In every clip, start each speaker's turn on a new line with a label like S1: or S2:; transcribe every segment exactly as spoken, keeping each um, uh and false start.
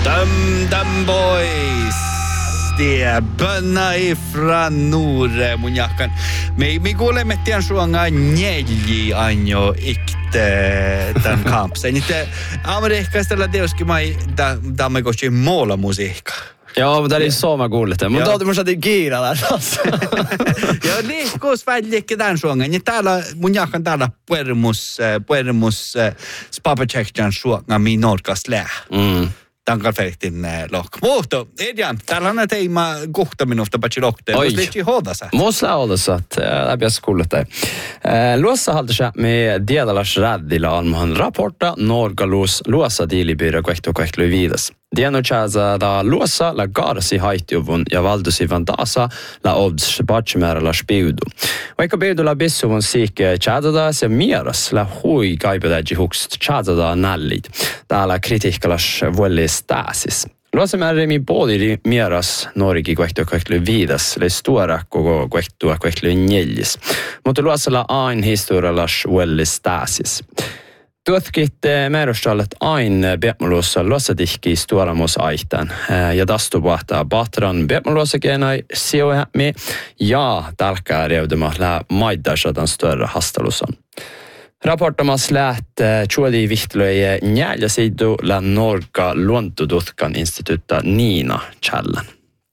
S1: Dum Dum Boys. Det är bönna ifrån Norre, mun jahkan. Me, me kuulemme tien suonga neljä anjo ikte tämän kampsen. Niitä amerikkalaisella teoskin mai damme koski måla musiikka.
S2: Ja, men det är så man går lite. Men då du måste det gira där alltså.
S1: Ja, liikkuus väljekke tämän suonga. Ni täällä mun jahkan täällä puermus puermus spapachekjan suonga mi norkas lää. Mm. Tankar fehtin lohk. Mutta, Edjan, täällä on teema kohta minusta patsi lohteen. Oi. Voisi hoodassa.
S2: Musta hoodassa, että läpi kuulette. Luossa haltasa me diedalas räddillä almahan raporta Norga luossa diilibyrä kohta kohta viides. Dieno chasa da luossa la garsi haitiuvun ja valdusi vandasa la odds batchmäärä la spiudu. Vaikka spiudu la bissuvun siike chadada se mieras la hui kaipedaji hukst chadada nallit. Täällä kritiikkalas vuolis täsis. Luossa määrämi puoli mieras Norgi kohta kohta viides le stora koko kohta kohta neljäs. Mutta luossa la ain historialas vuolis täsis. Tuotkit määrystallet ain beemuluossa luossadihki stuolamus aitan ja tastupuhtaa Batran beemuluossa kenai sijoihämi ja tälkää reudema lää maiddarsatan större hastalusan. Raportamas läht tjuoli vihtlöje njälja sidu la Norga luontodutkan instituutta Niina Challan.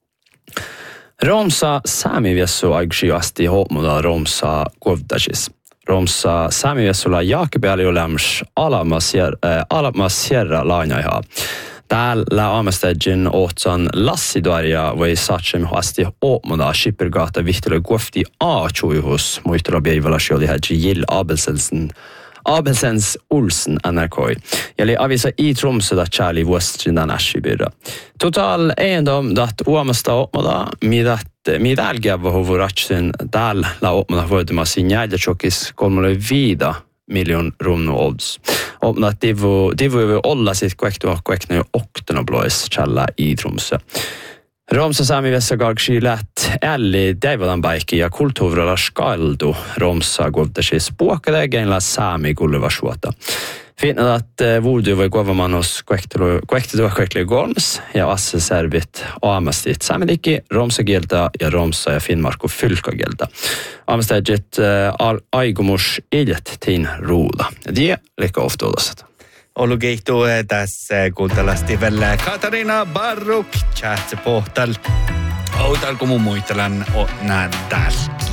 S2: Romsa saamiviessu aigsiasti homuda Romsa kovdasis. Romsa saamiviessulla jaakepealiuläms alamas sierra lainaihaa. Täällä aamestedjin ohtsan lassiduaria voi satsem asti homuda skippergata vihtlöje kofti a-tjuihus muistella beivalas joli hädji Jill Abelsensen Abelsens Olsen N R K. Jälleen avisa i Tromsø da kärli vuostrindan ässibyrra. Total eendom dat uomasta opmada midat midälgävä huvuratsin täällä opmada voidumassa njäljatsokis kolmolle viida miljon rumno odds. Opmada divu divu olla sit kuektua kueknu oktena blois källa i Tromsø. Romsa saamiviessä gargsi läht älli deivadan baikki ja kulttuurilla skaldu Romsa kovdasis puokkadegenla saami kulluvasuota. Finna att vuodu voi kovamanos kuektelua kuekli golms ja asse servit aamastit saamelikki Romsa kieltä ja Romsa ja Finnmarku fylkakieltä. Aamastedjit aigumus iljet tiin ruuda. Det lika ofta olasat.
S1: Olu keihtuu tässä kuuntelasti vielä Katarina Barruk chat pohtal. Outal kun mun muistelan o näin täällä.